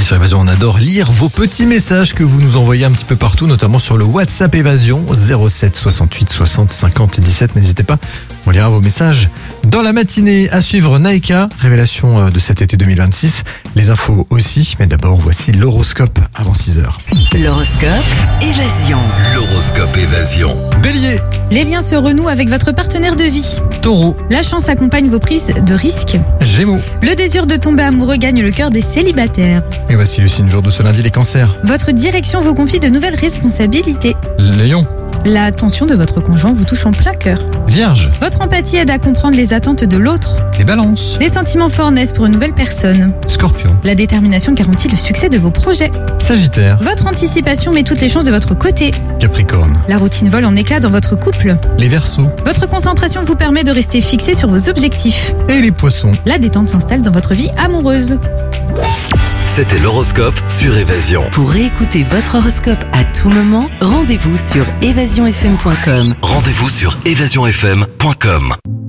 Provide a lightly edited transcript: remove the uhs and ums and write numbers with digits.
sur Évasion, on adore lire vos petits messages que vous nous envoyez un petit peu partout, notamment sur le WhatsApp Évasion 07 68 60 50 17. N'hésitez pas, on lira vos messages dans la matinée. À suivre Naïka, révélation de cet été 2026. Les infos aussi, mais d'abord voici l'horoscope avant 6h. L'horoscope Évasion. L'horoscope Évasion. Bélier, Les liens se renouent avec votre partenaire de vie. Taureau, La chance accompagne vos prises de risques. Gémeaux. Le désir de tomber amoureux gagne le cœur des célibataires. Et voici le signe jour de ce lundi, les cancers. Votre direction vous confie de nouvelles responsabilités. Lion, L'attention de votre conjoint vous touche en plein cœur. Vierge, Votre empathie aide à comprendre les attentes de l'autre. les balances. Des sentiments forts naissent pour une nouvelle personne. Scorpion, La détermination garantit le succès de vos projets. Sagittaire, Votre anticipation met toutes les chances de votre côté. Capricorne, La routine vole en éclats dans votre couple. les Verseaux Votre concentration vous permet de rester fixé sur vos objectifs. et les Poissons. La détente s'installe dans votre vie amoureuse. C'était l'horoscope sur Évasion. Pour réécouter votre horoscope à tout moment, rendez-vous sur évasionfm.com. Rendez-vous sur évasionfm.com.